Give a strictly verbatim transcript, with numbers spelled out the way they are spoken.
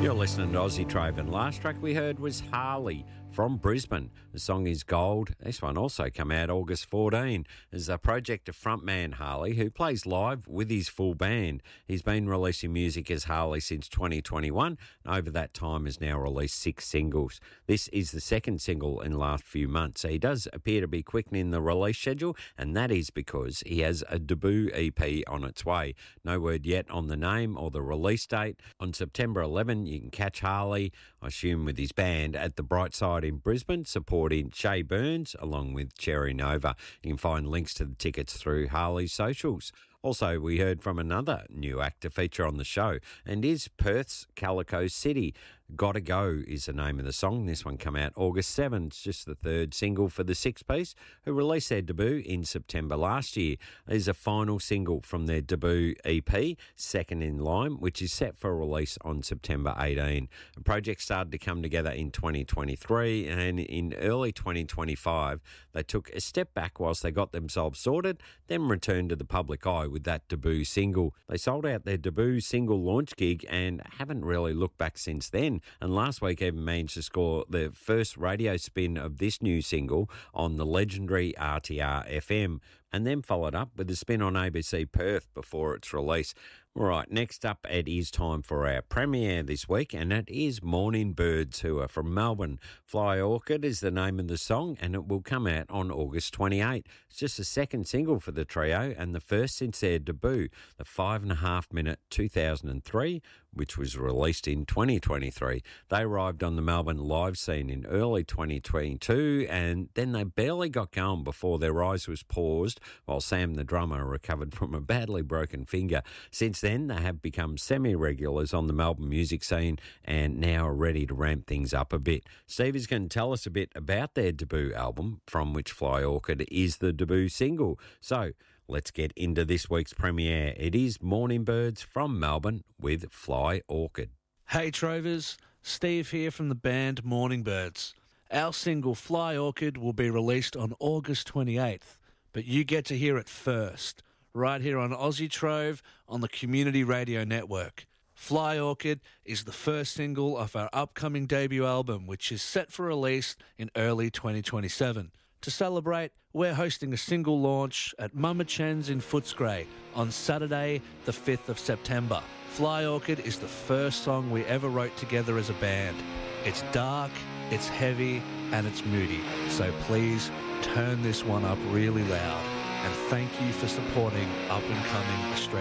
You're listening to Aussie Trove, and last track we heard was Harley from Brisbane. The song is Gold. This one also came out August fourteenth. There's a project of frontman Harley who plays live with his full band. He's been releasing music as Harley since twenty twenty-one, and over that time has now released six singles. This is the second single in the last few months, so he does appear to be quickening the release schedule, and that is because he has a debut E P on its way. No word yet on the name or the release date. On September eleventh, you can catch Harley, I assume with his band, at the Brightside in Brisbane, supporting Shay Burns along with Cherry Nova. You can find links to the tickets through Harley's socials. Also, we heard from another new act to feature on the show, and is Perth's Calico City. Gotta Go is the name of the song. This one came out August seventh. It's just the third single for the six-piece, who released their debut in September last year. It is a final single from their debut E P, Second in Line, which is set for release on September eighteenth. The project started to come together in twenty twenty-three, and in early twenty twenty-five, they took a step back whilst they got themselves sorted, then returned to the public eye with that debut single. They sold out their debut single launch gig and haven't really looked back since then, and last week even managed to score the first radio spin of this new single on the legendary R T R F M, and then followed up with a spin on A B C Perth before its release. All right, next up, it is time for our premiere this week, and it is Morning Birds, who are from Melbourne. Fly Orchid is the name of the song, and it will come out on August twenty-eighth. It's just the second single for the trio, and the first since their debut, the five and a half minute two thousand three, which was released in twenty twenty-three. They arrived on the Melbourne live scene in early twenty twenty-two, and then they barely got going before their rise was paused while Sam the drummer recovered from a badly broken finger. Since then, they have become semi-regulars on the Melbourne music scene and now are ready to ramp things up a bit. Steve is going to tell us a bit about their debut album, from which Fly Orchid is the debut single. So let's get into this week's premiere. It is Morning Birds from Melbourne with Fly Orchid. Hey Trovers, Steve here from the band Morning Birds. Our single Fly Orchid will be released on August twenty-eighth, but you get to hear it first, right here on Aussie Trove on the Community Radio Network. Fly Orchid is the first single of our upcoming debut album, which is set for release in early twenty twenty-seven. To celebrate, we're hosting a single launch at Mama Chen's in Footscray on Saturday, the fifth of September. Fly Orchid is the first song we ever wrote together as a band. It's dark, it's heavy, and it's moody. So please turn this one up really loud. And thank you for supporting up-and-coming Australian